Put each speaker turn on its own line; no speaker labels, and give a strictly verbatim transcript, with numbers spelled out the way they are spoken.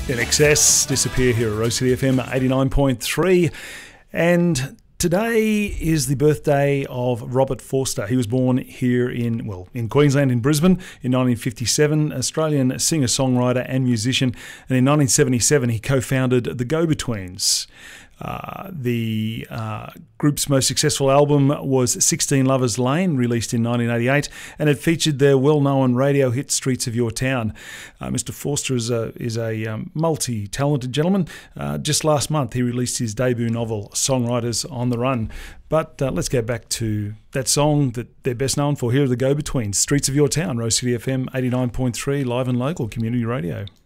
In Excess, Disappear here at Rose City F M eighty-nine point three. And today is the birthday of Robert Forster. He was born here in, well, in Queensland, in Brisbane, in nineteen fifty-seven, Australian singer-songwriter and musician. And in nineteen seventy-seven, he co-founded the Go-Betweens. Uh, the uh, group's most successful album was sixteen Lovers Lane, released in nineteen eighty-eight, and it featured their well-known radio hit Streets of Your Town. Uh, Mister Forster is a, is a um, multi-talented gentleman. Uh, just last month he released his debut novel, Songwriters on the Run. But uh, let's get back to that song that they're best known for. Here are the Go-Betweens, Streets of Your Town, Rose City F M eighty-nine point three, live and local community radio.